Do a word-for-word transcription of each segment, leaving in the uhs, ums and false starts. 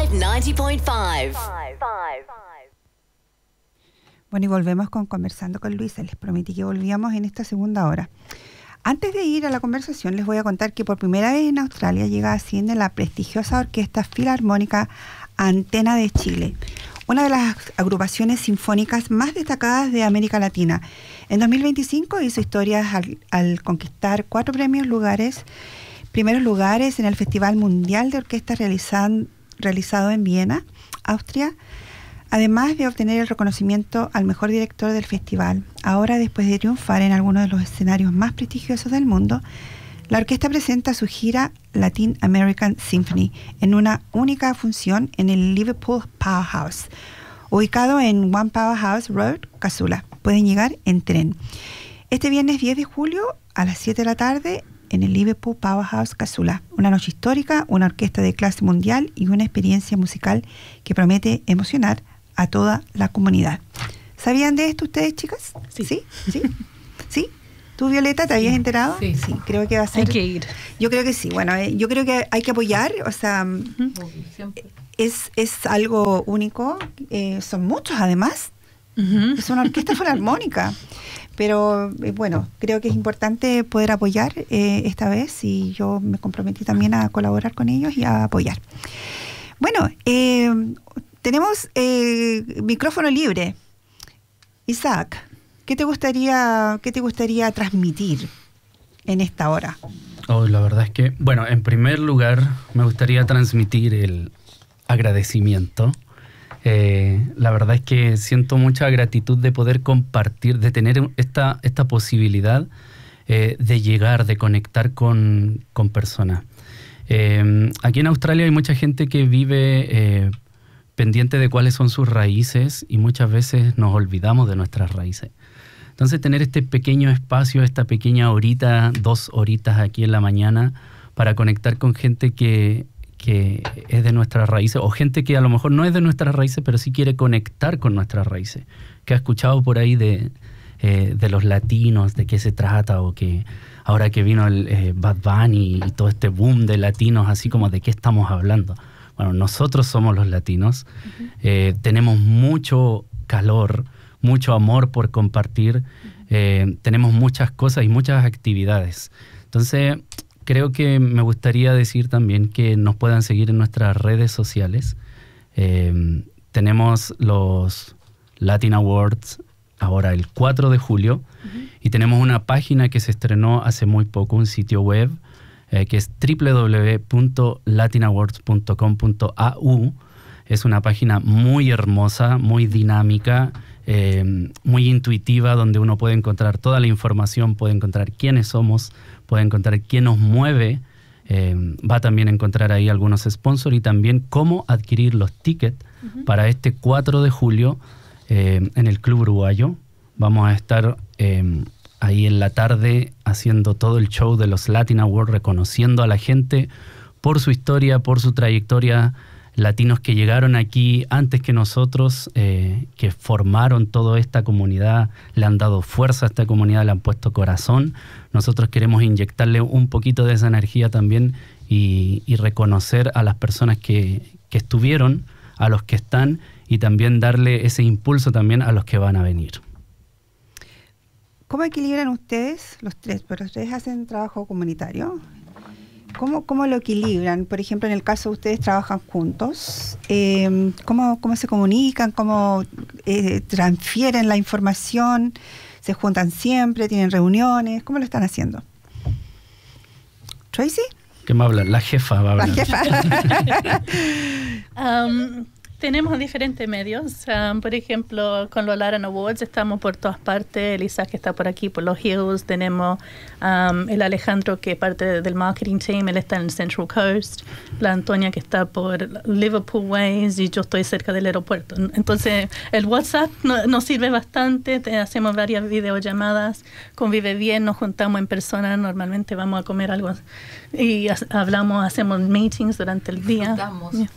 noventa punto cinco. Bueno, y volvemos con Conversando con Luisa. Les prometí que volvíamos en esta segunda hora. Antes de ir a la conversación, les voy a contar que por primera vez en Australia llega a Sydney la prestigiosa Orquesta Filarmónica Antena de Chile, una de las agrupaciones sinfónicas más destacadas de América Latina. En dos mil veinticinco hizo historias al, al conquistar cuatro premios lugares, primeros lugares en el Festival Mundial de Orquestas realizan, realizado en Viena, Austria, además de obtener el reconocimiento al mejor director del festival. Ahora, después de triunfar en algunos de los escenarios más prestigiosos del mundo, la orquesta presenta su gira Latin American Symphony en una única función en el Liverpool Powerhouse, ubicado en One Powerhouse Road, Casula. Pueden llegar en tren. Este viernes diez de julio a las siete de la tarde en el Liverpool Powerhouse, Casula. Una noche histórica, una orquesta de clase mundial y una experiencia musical que promete emocionar a toda la comunidad. ¿Sabían de esto ustedes, chicas? Sí. ¿Sí? ¿Sí? ¿Sí? ¿Tú, Violeta, te habías enterado? Sí. Sí, creo que va a ser... Hay que ir. Yo creo que sí. Bueno, eh, yo creo que hay que apoyar, o sea, Uh-huh. es, es algo único. Eh, son muchos, además. Uh-huh. Es una orquesta filarmónica. Pero, eh, bueno, creo que es importante poder apoyar eh, esta vez, y yo me comprometí también a colaborar con ellos y a apoyar. Bueno, eh... tenemos eh, micrófono libre. Isaac, ¿qué te gustaría, qué te gustaría transmitir en esta hora? Oh, la verdad es que, bueno, en primer lugar me gustaría transmitir el agradecimiento. Eh, la verdad es que siento mucha gratitud de poder compartir, de tener esta, esta posibilidad eh, de llegar, de conectar con, con personas. Eh, aquí en Australia hay mucha gente que vive... Eh, pendiente de cuáles son sus raíces, y muchas veces nos olvidamos de nuestras raíces. Entonces, tener este pequeño espacio, esta pequeña horita, dos horitas aquí en la mañana para conectar con gente que, que es de nuestras raíces, o gente que a lo mejor no es de nuestras raíces, pero sí quiere conectar con nuestras raíces, que ha escuchado por ahí de, eh, de los latinos, de qué se trata, o que ahora que vino el eh, Bad Bunny y todo este boom de latinos, así como de qué estamos hablando. Bueno, nosotros somos los latinos, uh-huh. eh, tenemos mucho calor, mucho amor por compartir, uh-huh. eh, tenemos muchas cosas y muchas actividades. Entonces, creo que me gustaría decir también que nos puedan seguir en nuestras redes sociales. Eh, tenemos los Latin Awards ahora el cuatro de julio, uh-huh. y tenemos una página que se estrenó hace muy poco, un sitio web, Eh, que es doble u doble u doble u punto latin awards punto com punto a u. Es una página muy hermosa, muy dinámica, eh, muy intuitiva, donde uno puede encontrar toda la información, puede encontrar quiénes somos, puede encontrar quién nos mueve, eh, va a también encontrar ahí algunos sponsors y también cómo adquirir los tickets uh-huh. para este cuatro de julio eh, en el Club Uruguayo. Vamos a estar... Eh, ahí en la tarde haciendo todo el show de los Latin Awards, reconociendo a la gente por su historia, por su trayectoria, latinos que llegaron aquí antes que nosotros, eh, que formaron toda esta comunidad, le han dado fuerza a esta comunidad, le han puesto corazón. Nosotros queremos inyectarle un poquito de esa energía también y, y reconocer a las personas que, que estuvieron, a los que están, y también darle ese impulso también a los que van a venir. ¿Cómo equilibran ustedes, los tres? Pero ustedes hacen trabajo comunitario. ¿Cómo, cómo lo equilibran? Por ejemplo, en el caso de ustedes trabajan juntos. Eh, ¿cómo, ¿Cómo se comunican? ¿Cómo eh, transfieren la información? ¿Se juntan siempre? ¿Tienen reuniones? ¿Cómo lo están haciendo? ¿Tracy? ¿Qué me habla? La jefa va a hablar. La jefa. um, Tenemos diferentes medios. Um, por ejemplo, con los Latin Awards estamos por todas partes. El Isaac está por aquí, por los Hills. Tenemos um, el Alejandro, que es parte del marketing team. Él está en el Central Coast. La Antonia, que está por Liverpool Ways. Y yo estoy cerca del aeropuerto. Entonces, el WhatsApp no, nos sirve bastante. Te, hacemos varias videollamadas. Convive bien, nos juntamos en persona. Normalmente vamos a comer algo. Y hablamos, hacemos meetings durante el día. Yeah.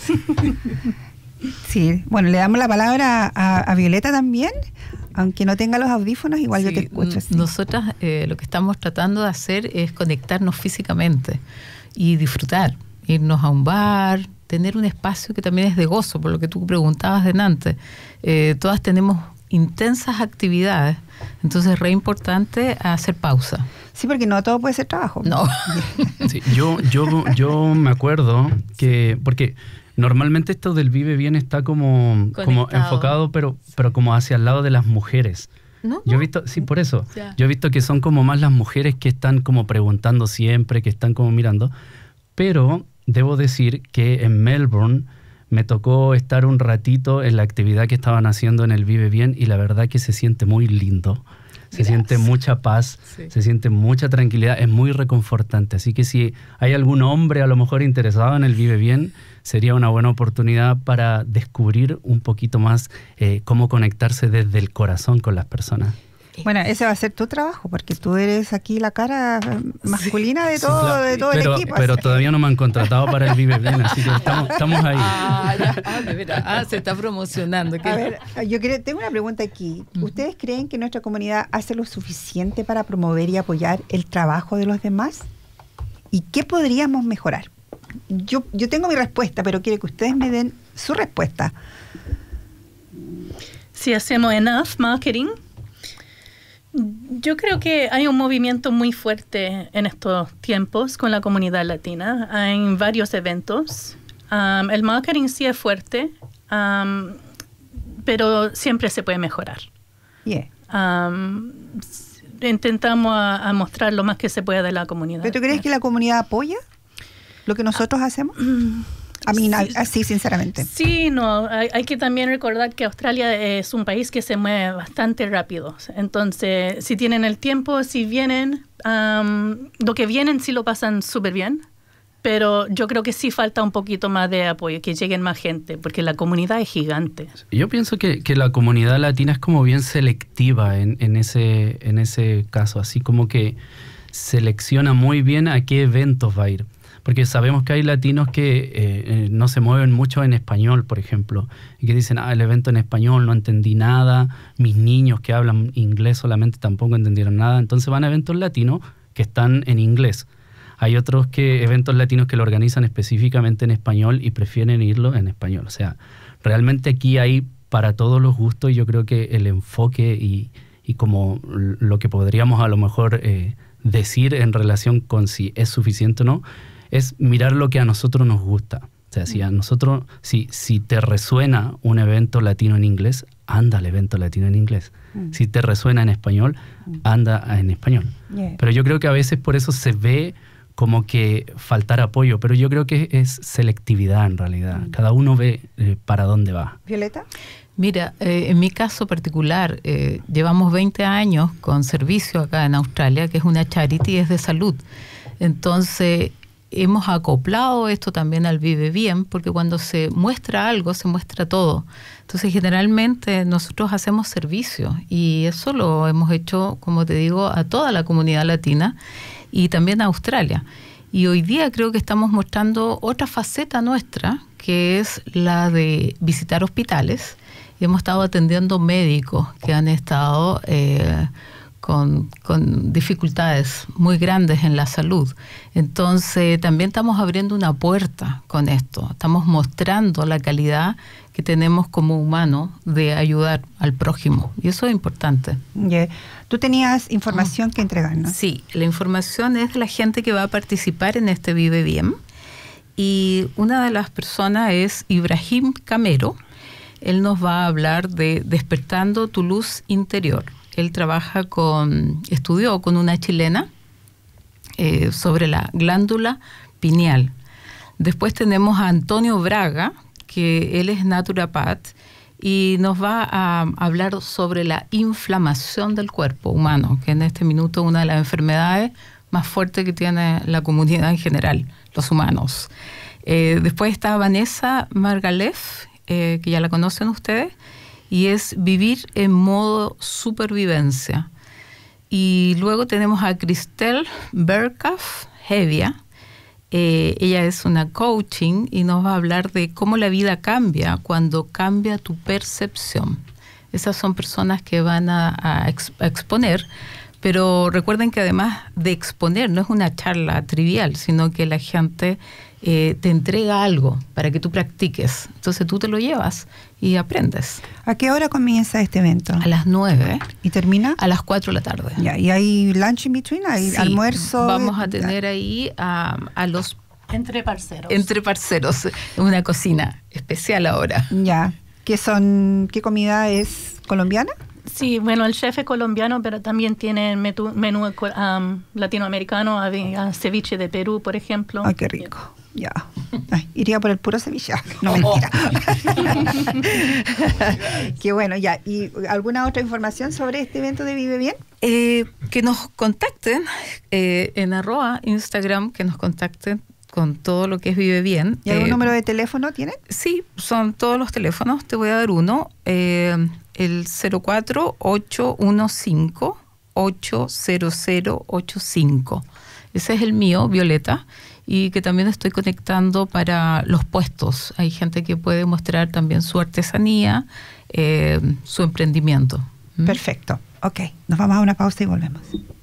Sí, bueno, le damos la palabra a, a Violeta también, aunque no tenga los audífonos, igual sí, yo te escucho. Sí. Nosotras eh, lo que estamos tratando de hacer es conectarnos físicamente y disfrutar, irnos a un bar, tener un espacio que también es de gozo, por lo que tú preguntabas delante. Eh, todas tenemos intensas actividades, entonces es re importante hacer pausa. Sí, porque no todo puede ser trabajo. No. Sí, yo, yo, yo me acuerdo que, porque normalmente esto del Vive Bien está como, como enfocado, pero, pero como hacia el lado de las mujeres. ¿No? Yo he visto, sí, por eso. Ya. Yo he visto que son como más las mujeres que están como preguntando siempre, que están como mirando. Pero debo decir que en Melbourne me tocó estar un ratito en la actividad que estaban haciendo en el Vive Bien y la verdad que se siente muy lindo. Se Gracias. siente mucha paz, Sí. se siente mucha tranquilidad, es muy reconfortante. Así que si hay algún hombre a lo mejor interesado en el Vive Bien, sería una buena oportunidad para descubrir un poquito más eh, cómo conectarse desde el corazón con las personas. Bueno, ese va a ser tu trabajo, porque tú eres aquí la cara masculina de todo, Claro, de todo pero, el equipo. pero así. todavía no me han contratado para el Vive Bien, así que estamos, estamos ahí. Ah, ya. Ah, de veras. Ah, se está promocionando. A ver, yo creo, tengo una pregunta aquí. ¿Ustedes creen que nuestra comunidad hace lo suficiente para promover y apoyar el trabajo de los demás? ¿Y qué podríamos mejorar? Yo, yo tengo mi respuesta, pero quiero que ustedes me den su respuesta. Si hacemos enough marketing, yo creo que hay un movimiento muy fuerte en estos tiempos con la comunidad latina. Hay varios eventos. Um, el marketing sí es fuerte, um, pero siempre se puede mejorar. Yeah. Um, s- intentamos a, a mostrar lo más que se pueda de la comunidad. ¿Pero tú crees que la comunidad apoya lo que nosotros hacemos? A mí, Sí. así sinceramente. Sí, no, hay, hay que también recordar que Australia es un país que se mueve bastante rápido. Entonces, si tienen el tiempo, si vienen, um, lo que vienen sí lo pasan súper bien, pero yo creo que sí falta un poquito más de apoyo, que lleguen más gente, porque la comunidad es gigante. Yo pienso que, que la comunidad latina es como bien selectiva en, en, ese, en ese caso, así como que selecciona muy bien a qué eventos va a ir. Porque sabemos que hay latinos que eh, eh, no se mueven mucho en español, por ejemplo, y que dicen, ah, el evento en español, no entendí nada, mis niños que hablan inglés solamente tampoco entendieron nada, entonces van a eventos latinos que están en inglés. Hay otros que eventos latinos que lo organizan específicamente en español y prefieren irlo en español. O sea, realmente aquí hay para todos los gustos y yo creo que el enfoque y, y como lo que podríamos a lo mejor eh, decir en relación con si es suficiente o no, es mirar lo que a nosotros nos gusta. O sea, si a nosotros, si, si te resuena un evento latino en inglés, anda al evento latino en inglés. Mm. Si te resuena en español, anda en español. Yeah. Pero yo creo que a veces por eso se ve como que faltar apoyo, pero yo creo que es selectividad en realidad. Mm. Cada uno ve eh, para dónde va. ¿Violeta? Mira, eh, en mi caso particular, eh, llevamos veinte años con servicio acá en Australia, que es una charity y es de salud. Entonces, hemos acoplado esto también al Vive Bien, porque cuando se muestra algo, se muestra todo. Entonces, generalmente nosotros hacemos servicio y eso lo hemos hecho, como te digo, a toda la comunidad latina y también a Australia. Y hoy día creo que estamos mostrando otra faceta nuestra, que es la de visitar hospitales. Y hemos estado atendiendo médicos que han estado eh, con, con dificultades muy grandes en la salud. Entonces, también estamos abriendo una puerta con esto. Estamos mostrando la calidad que tenemos como humanos de ayudar al prójimo. Y eso es importante. Yeah. Tú tenías información que entregarnos. Sí, la información es de la gente que va a participar en este Vive Bien. Y una de las personas es Ibrahim Camero. Él nos va a hablar de Despertando tu luz interior. Él trabaja con, estudió con una chilena eh, sobre la glándula pineal. Después tenemos a Antonio Braga, que él es naturopat y nos va a hablar sobre la inflamación del cuerpo humano, que en este minuto es una de las enfermedades más fuertes que tiene la comunidad en general, los humanos. Eh, después está Vanessa Margalef, eh, que ya la conocen ustedes, y es vivir en modo supervivencia. Y luego tenemos a Cristel Berkaf Hevia. Eh, ella es una coaching y nos va a hablar de cómo la vida cambia cuando cambia tu percepción. Esas son personas que van a, a, exp- a exponer, pero recuerden que además de exponer no es una charla trivial, sino que la gente eh, te entrega algo para que tú practiques. Entonces tú te lo llevas y aprendes. ¿A qué hora comienza este evento? A las nueve. ¿Y termina? A las cuatro de la tarde. Ya, ¿y hay lunch in between? ¿Hay Sí, almuerzo? Vamos a tener ahí a, a los... Entre parceros. Entre parceros. Una cocina especial ahora. Ya. ¿Qué son, qué comida es colombiana? Sí, bueno, el chef es colombiano, pero también tiene menú, menú um, latinoamericano, había ceviche de Perú, por ejemplo. Ay, qué rico. Ya. Ay, iría por el puro ceviche. No, mentira. Qué bueno, ya. ¿Y alguna otra información sobre este evento de Vive Bien? Eh, que nos contacten eh, en arroba Instagram, que nos contacten con todo lo que es Vive Bien. ¿Y algún eh, número de teléfono tienen? Sí, son todos los teléfonos. Te voy a dar uno. Eh, el cero cuatro ocho uno cinco ocho cero cero ocho cinco. Ese es el mío, Violeta, y que también estoy conectando para los puestos. Hay gente que puede mostrar también su artesanía, eh, su emprendimiento. ¿Mm? Perfecto. Ok, nos vamos a una pausa y volvemos.